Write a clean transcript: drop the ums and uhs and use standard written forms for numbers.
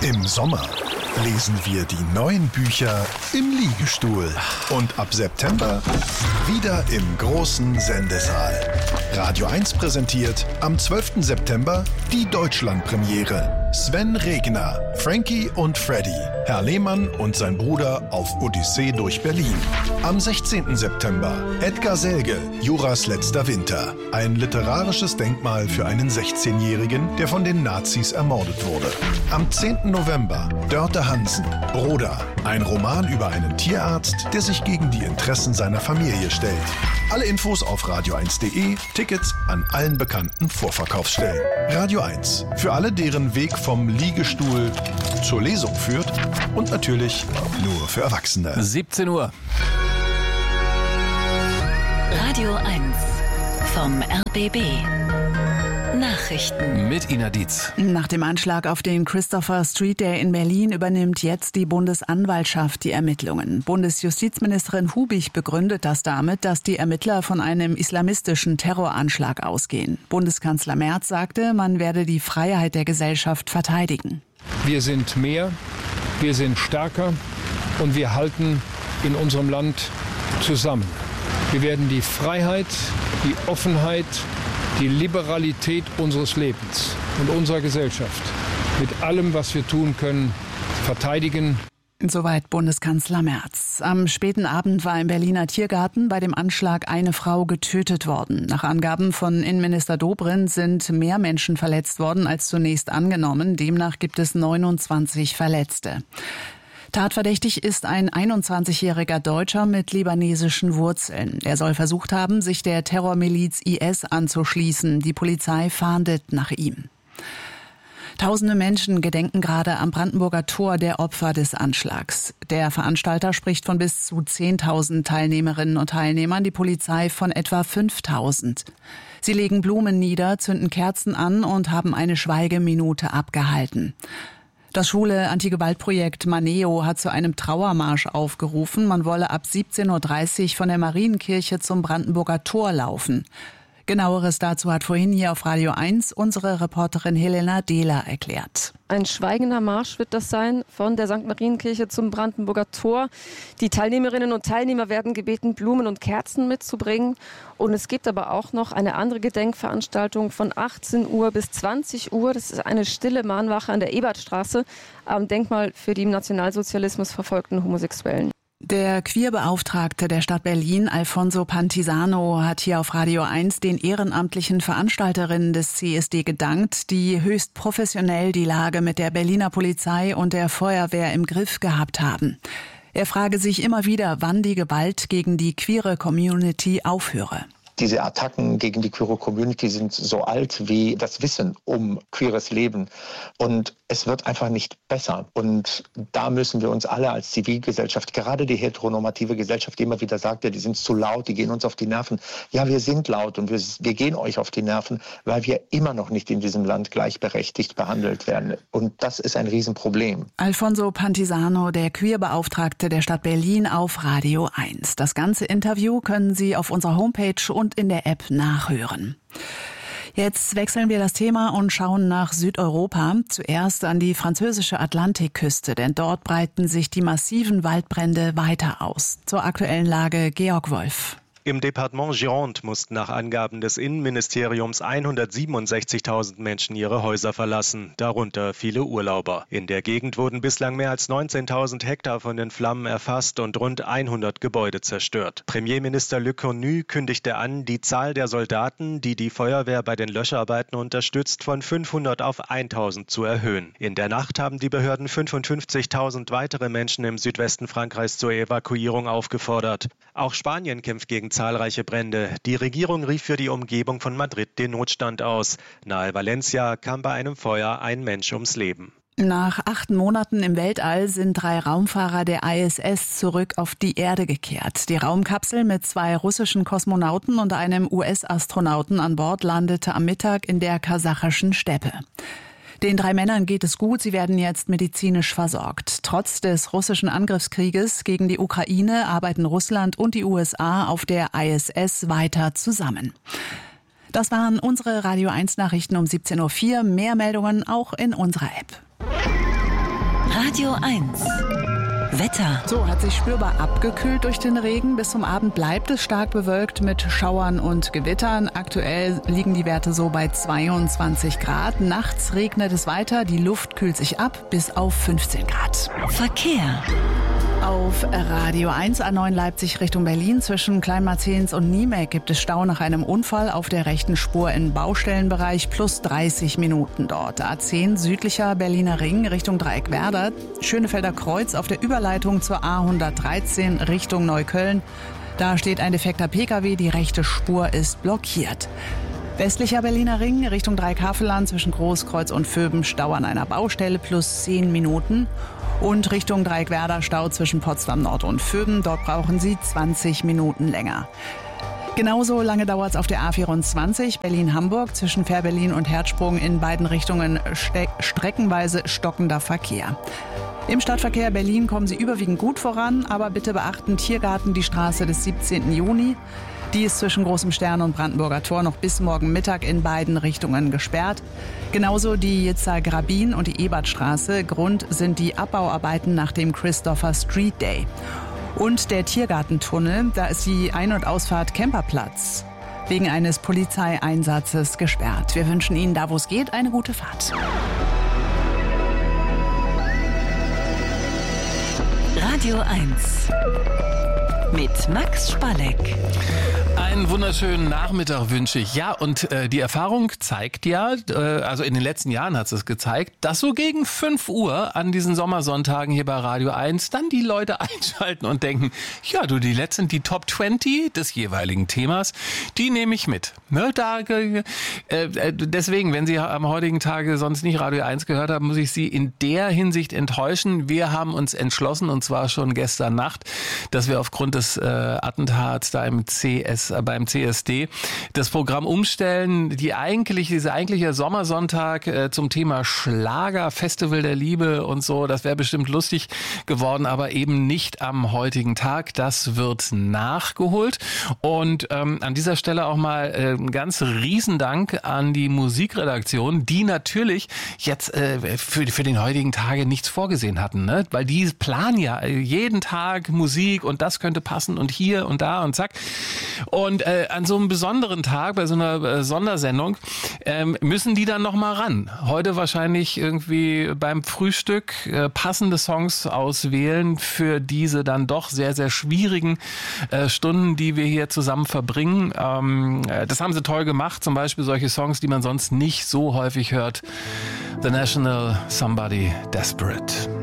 Im Sommer lesen wir die neuen Bücher im Liegestuhl. Und ab September wieder im großen Sendesaal. Radio 1 präsentiert am 12. September die Deutschlandpremiere. Sven Regner, Frankie und Freddy, Herr Lehmann und sein Bruder auf Odyssee durch Berlin. Am 16. September Edgar Selge, Juras letzter Winter. Ein literarisches Denkmal für einen 16-Jährigen, der von den Nazis ermordet wurde. Am 10. November Dörte Hansen, Broder. Ein Roman über einen Tierarzt, der sich gegen die Interessen seiner Familie stellt. Alle Infos auf radio1.de, Tickets an allen bekannten Vorverkaufsstellen. Radio 1, für alle, deren Weg vom Liegestuhl zur Lesung führt und natürlich nur für Erwachsene. 17 Uhr. Radio 1 vom RBB. Nachrichten. Mit Ina Dietz. Nach dem Anschlag auf den Christopher Street Day in Berlin übernimmt jetzt die Bundesanwaltschaft die Ermittlungen. Bundesjustizministerin Hubich begründet das damit, dass die Ermittler von einem islamistischen Terroranschlag ausgehen. Bundeskanzler Merz sagte, man werde die Freiheit der Gesellschaft verteidigen. Wir sind mehr, wir sind stärker und wir halten in unserem Land zusammen. Wir werden die Freiheit, die Offenheit, die Liberalität unseres Lebens und unserer Gesellschaft mit allem, was wir tun können, verteidigen. Soweit Bundeskanzler Merz. Am späten Abend war im Berliner Tiergarten bei dem Anschlag eine Frau getötet worden. Nach Angaben von Innenminister Dobrindt sind mehr Menschen verletzt worden als zunächst angenommen. Demnach gibt es 29 Verletzte. Tatverdächtig ist ein 21-jähriger Deutscher mit libanesischen Wurzeln. Er soll versucht haben, sich der Terrormiliz IS anzuschließen. Die Polizei fahndet nach ihm. Tausende Menschen gedenken gerade am Brandenburger Tor der Opfer des Anschlags. Der Veranstalter spricht von bis zu 10.000 Teilnehmerinnen und Teilnehmern, die Polizei von etwa 5.000. Sie legen Blumen nieder, zünden Kerzen an und haben eine Schweigeminute abgehalten. Das schwule Antigewaltprojekt Maneo hat zu einem Trauermarsch aufgerufen. Man wolle ab 17.30 Uhr von der Marienkirche zum Brandenburger Tor laufen. Genaueres dazu hat vorhin hier auf Radio 1 unsere Reporterin Helena Dehler erklärt. Ein schweigender Marsch wird das sein von der St. Marienkirche zum Brandenburger Tor. Die Teilnehmerinnen und Teilnehmer werden gebeten, Blumen und Kerzen mitzubringen. Und es gibt aber auch noch eine andere Gedenkveranstaltung von 18 Uhr bis 20 Uhr. Das ist eine stille Mahnwache an der Ebertstraße am Denkmal für die im Nationalsozialismus verfolgten Homosexuellen. Der Queerbeauftragte der Stadt Berlin, Alfonso Pantisano, hat hier auf Radio 1 den ehrenamtlichen Veranstalterinnen des CSD gedankt, die höchst professionell die Lage mit der Berliner Polizei und der Feuerwehr im Griff gehabt haben. Er frage sich immer wieder, wann die Gewalt gegen die queere Community aufhöre. Diese Attacken gegen die queere Community sind so alt wie das Wissen um queeres Leben. Und es wird einfach nicht besser. Und da müssen wir uns alle als Zivilgesellschaft, gerade die heteronormative Gesellschaft, die immer wieder sagt, ja, die sind zu laut, die gehen uns auf die Nerven. Ja, wir sind laut und wir gehen euch auf die Nerven, weil wir immer noch nicht in diesem Land gleichberechtigt behandelt werden. Und das ist ein Riesenproblem. Alfonso Pantisano, der Queerbeauftragte der Stadt Berlin, auf Radio 1. Das ganze Interview können Sie auf unserer Homepage und in der App nachhören. Jetzt wechseln wir das Thema und schauen nach Südeuropa. Zuerst an die französische Atlantikküste, denn dort breiten sich die massiven Waldbrände weiter aus. Zur aktuellen Lage Georg Wolf. Im Departement Gironde mussten nach Angaben des Innenministeriums 167.000 Menschen ihre Häuser verlassen, darunter viele Urlauber. In der Gegend wurden bislang mehr als 19.000 Hektar von den Flammen erfasst und rund 100 Gebäude zerstört. Premierminister Le Cornu kündigte an, die Zahl der Soldaten, die die Feuerwehr bei den Löscharbeiten unterstützt, von 500 auf 1.000 zu erhöhen. In der Nacht haben die Behörden 55.000 weitere Menschen im Südwesten Frankreichs zur Evakuierung aufgefordert. Auch Spanien kämpft gegen zahlreiche Brände. Die Regierung rief für die Umgebung von Madrid den Notstand aus. Nahe Valencia kam bei einem Feuer ein Mensch ums Leben. Nach 8 Monaten im Weltall sind 3 Raumfahrer der ISS zurück auf die Erde gekehrt. Die Raumkapsel mit 2 russischen Kosmonauten und einem US-Astronauten an Bord landete am Mittag in der kasachischen Steppe. Den 3 Männern geht es gut, sie werden jetzt medizinisch versorgt. Trotz des russischen Angriffskrieges gegen die Ukraine arbeiten Russland und die USA auf der ISS weiter zusammen. Das waren unsere Radio 1 Nachrichten um 17.04 Uhr. Mehr Meldungen auch in unserer App. Radio 1. Wetter. So, hat sich spürbar abgekühlt durch den Regen. Bis zum Abend bleibt es stark bewölkt mit Schauern und Gewittern. Aktuell liegen die Werte so bei 22 Grad. Nachts regnet es weiter. Die Luft kühlt sich ab bis auf 15 Grad. Verkehr. Auf Radio 1 A9 Leipzig Richtung Berlin zwischen Kleinmarzens und Niemek gibt es Stau nach einem Unfall auf der rechten Spur im Baustellenbereich plus 30 Minuten dort. A10 südlicher Berliner Ring Richtung Dreieckwerder, Schönefelder Kreuz auf der Überleitung zur A113 Richtung Neukölln. Da steht ein defekter Pkw, die rechte Spur ist blockiert. Westlicher Berliner Ring Richtung Dreieckhavelland zwischen Großkreuz und Vöben Stau an einer Baustelle plus 10 Minuten. Und Richtung Dreieckwerder Stau zwischen Potsdam Nord und Vöben. Dort brauchen Sie 20 Minuten länger. Genauso lange dauert es auf der A24 Berlin-Hamburg zwischen Fährberlin und Herzsprung in beiden Richtungen streckenweise stockender Verkehr. Im Stadtverkehr Berlin kommen Sie überwiegend gut voran, aber bitte beachten Tiergarten die Straße des 17. Juni. Die ist zwischen Großem Stern und Brandenburger Tor noch bis morgen Mittag in beiden Richtungen gesperrt. Genauso die Jitzer Grabin und die Ebertstraße. Grund sind die Abbauarbeiten nach dem Christopher Street Day. Und der Tiergartentunnel, da ist die Ein- und Ausfahrt Kemperplatz wegen eines Polizeieinsatzes gesperrt. Wir wünschen Ihnen da, wo es geht, eine gute Fahrt. Radio 1 mit Max Spalleck. Einen wunderschönen Nachmittag wünsche ich. Ja, und die Erfahrung zeigt ja, also in den letzten Jahren hat es gezeigt, dass so gegen 5 Uhr an diesen Sommersonntagen hier bei Radio 1 dann die Leute einschalten und denken, ja du, die letzten, die Top 20 des jeweiligen Themas, die nehme ich mit. Ne, deswegen, wenn Sie am heutigen Tage sonst nicht Radio 1 gehört haben, muss ich Sie in der Hinsicht enttäuschen. Wir haben uns entschlossen, und zwar schon gestern Nacht, dass wir aufgrund des Attentats da beim CSD das Programm umstellen. Dieser eigentliche Sommersonntag zum Thema Schlager, Festival der Liebe und so, das wäre bestimmt lustig geworden, aber eben nicht am heutigen Tag. Das wird nachgeholt. Und an dieser Stelle auch mal ein ganz Riesendank an die Musikredaktion, die natürlich jetzt für den heutigen Tage nichts vorgesehen hatten, ne? Weil die planen ja jeden Tag Musik und das könnte passen und hier und da und zack. Und an so einem besonderen Tag, bei so einer Sondersendung, müssen die dann nochmal ran. Heute wahrscheinlich irgendwie beim Frühstück passende Songs auswählen für diese dann doch sehr, sehr schwierigen Stunden, die wir hier zusammen verbringen. Das haben sie toll gemacht. Zum Beispiel solche Songs, die man sonst nicht so häufig hört. The National, Somebody Desperate.